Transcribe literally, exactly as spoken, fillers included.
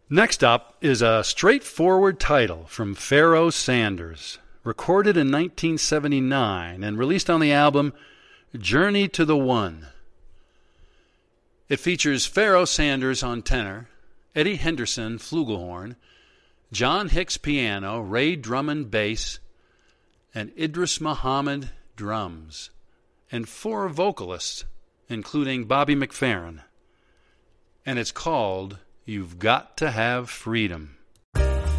Next up is a straightforward title from Pharoah Sanders, recorded in nineteen seventy-nine and released on the album Journey to the One. It features Pharoah Sanders on tenor, Eddie Henderson flugelhorn, John Hicks piano, Ray Drummond bass, and Idris Muhammad drums, and four vocalists, including Bobby McFerrin. And it's called You've Got to Have Freedom.